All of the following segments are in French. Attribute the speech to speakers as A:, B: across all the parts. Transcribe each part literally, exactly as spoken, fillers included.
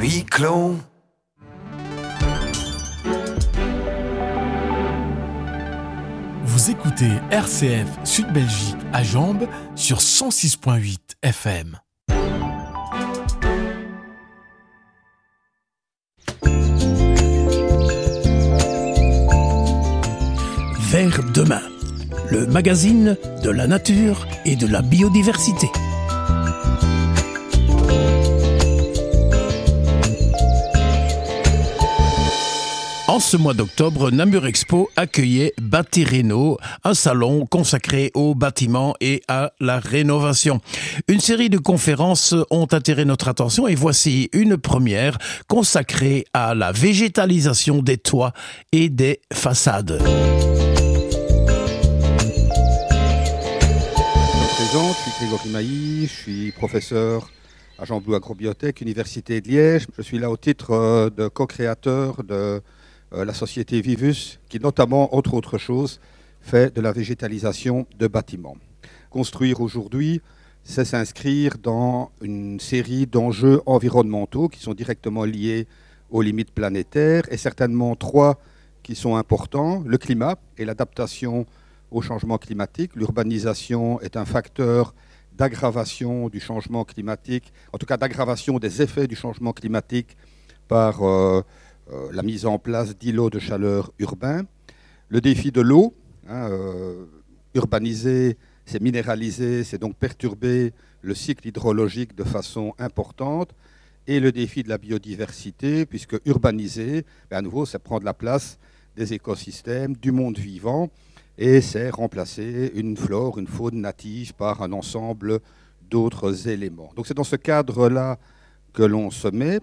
A: huis clos.
B: Vous écoutez R C F Sud Belgique à Jambes sur cent six virgule huit F M.
C: Vers demain, le magazine de la nature et de la biodiversité. En ce mois d'octobre, Namur Expo accueillait Bâti Réno, un salon consacré aux bâtiments et à la rénovation. Une série de conférences ont attiré notre attention et voici une première consacrée à la végétalisation des toits et des façades.
D: Je me présente, je suis Grégory Mailly, je suis professeur à Jean Blou Agrobiotech, Université de Liège. Je suis là au titre de co-créateur de la société Vivus, qui notamment, entre autres choses, fait de la végétalisation de bâtiments. Construire aujourd'hui, c'est s'inscrire dans une série d'enjeux environnementaux qui sont directement liés aux limites planétaires, et certainement trois qui sont importants: le climat et l'adaptation au changement climatique. L'urbanisation est un facteur d'aggravation du changement climatique, en tout cas d'aggravation des effets du changement climatique par euh, euh, la mise en place d'îlots de chaleur urbains. Le défi de l'eau, hein, euh, urbaniser, c'est minéraliser, c'est donc perturber le cycle hydrologique de façon importante. Et le défi de la biodiversité, puisque urbaniser, ben à nouveau, c'est prendre la place des écosystèmes, du monde vivant, et c'est remplacer une flore, une faune native par un ensemble d'autres éléments. Donc c'est dans ce cadre-là que l'on se met.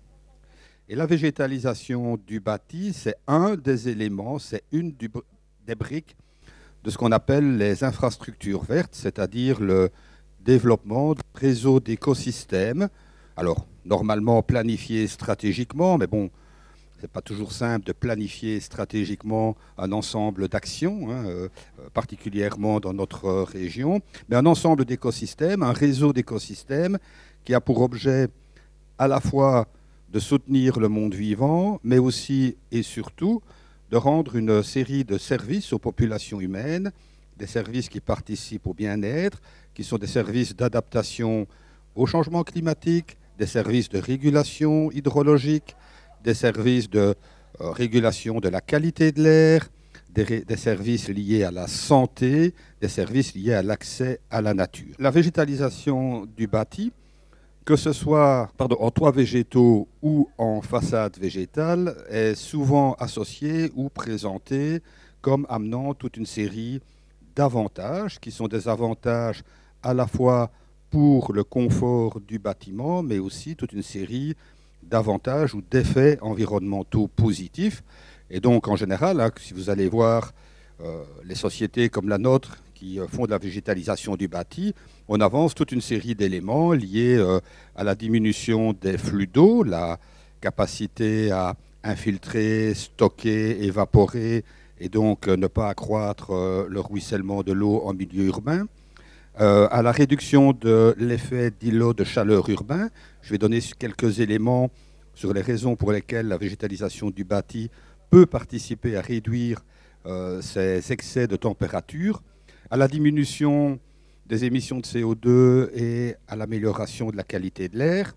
D: Et la végétalisation du bâti, c'est un des éléments, c'est une du, des briques de ce qu'on appelle les infrastructures vertes, c'est-à-dire le développement de réseaux d'écosystèmes. Alors, normalement planifiés stratégiquement, mais bon, ce n'est pas toujours simple de planifier stratégiquement un ensemble d'actions, hein, euh, particulièrement dans notre région, mais un ensemble d'écosystèmes, un réseau d'écosystèmes qui a pour objet à la fois de soutenir le monde vivant, mais aussi et surtout de rendre une série de services aux populations humaines, des services qui participent au bien-être, qui sont des services d'adaptation au changement climatique, des services de régulation hydrologique, des services de euh, régulation de la qualité de l'air, des, ré- des services liés à la santé, des services liés à l'accès à la nature. La végétalisation du bâti, que ce soit pardon, en toits végétaux ou en façade végétale, est souvent associée ou présentée comme amenant toute une série d'avantages, qui sont des avantages à la fois pour le confort du bâtiment, mais aussi toute une série d'avantages ou d'effets environnementaux positifs. Et donc, en général, hein, si vous allez voir euh, les sociétés comme la nôtre qui euh, font de la végétalisation du bâti, on avance toute une série d'éléments liés euh, à la diminution des flux d'eau, la capacité à infiltrer, stocker, évaporer, et donc euh, ne pas accroître euh, le ruissellement de l'eau en milieu urbain, Euh, à la réduction de l'effet d'îlot de chaleur urbain. Je vais donner quelques éléments sur les raisons pour lesquelles la végétalisation du bâti peut participer à réduire euh, ces excès de température, à la diminution des émissions de C O deux et à l'amélioration de la qualité de l'air,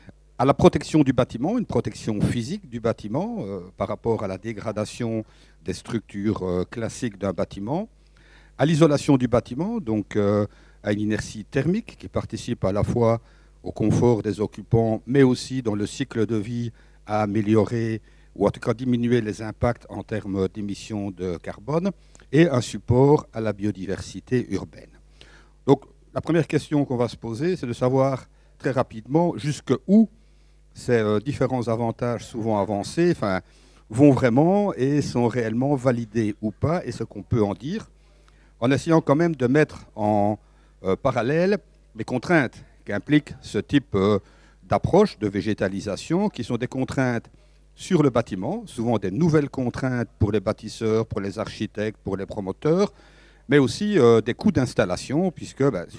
D: à la protection du bâtiment, une protection physique du bâtiment euh, par rapport à la dégradation des structures euh, classiques d'un bâtiment, à l'isolation du bâtiment, donc euh, à une inertie thermique qui participe à la fois au confort des occupants, mais aussi dans le cycle de vie à améliorer ou en tout cas diminuer les impacts en termes d'émissions de carbone, et un support à la biodiversité urbaine. Donc la première question qu'on va se poser, c'est de savoir très rapidement jusqu'où ces euh, différents avantages souvent avancés enfin, vont vraiment et sont réellement validés ou pas, et ce qu'on peut en dire, en essayant quand même de mettre en euh, parallèle les contraintes qu'implique ce type euh, d'approche de végétalisation, qui sont des contraintes sur le bâtiment, souvent des nouvelles contraintes pour les bâtisseurs, pour les architectes, pour les promoteurs, mais aussi euh, des coûts d'installation, puisque ben,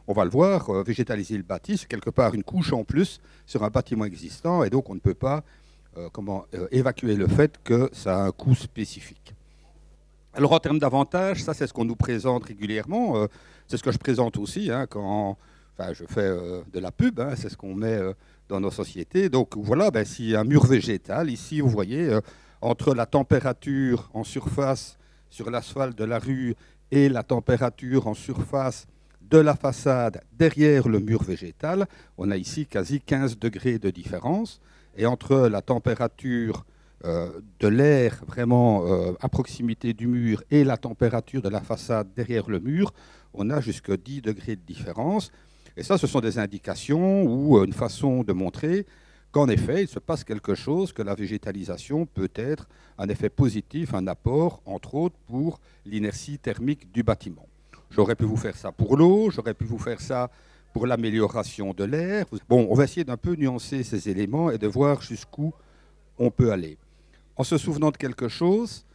D: on va le voir, euh, végétaliser le bâti, c'est quelque part une couche en plus sur un bâtiment existant, et donc on ne peut pas euh, comment, euh, évacuer le fait que ça a un coût spécifique. Alors en termes d'avantages, ça c'est ce qu'on nous présente régulièrement, euh, c'est ce que je présente aussi hein, quand enfin, je fais euh, de la pub, hein, c'est ce qu'on met euh, dans nos sociétés. Donc voilà, ben, si un mur végétal, ici vous voyez, euh, entre la température en surface sur l'asphalte de la rue et la température en surface de la façade derrière le mur végétal, on a ici quasi quinze degrés de différence. Et entre la température euh, de l'air vraiment euh, à proximité du mur et la température de la façade derrière le mur, on a jusqu'à dix degrés de différence. Et ça, ce sont des indications ou une façon de montrer qu'en effet, il se passe quelque chose, que la végétalisation peut être un effet positif, un apport, entre autres, pour l'inertie thermique du bâtiment. J'aurais pu vous faire ça pour l'eau, j'aurais pu vous faire ça pour l'amélioration de l'air. Bon, on va essayer d'un peu nuancer ces éléments et de voir jusqu'où on peut aller. En se souvenant de quelque chose,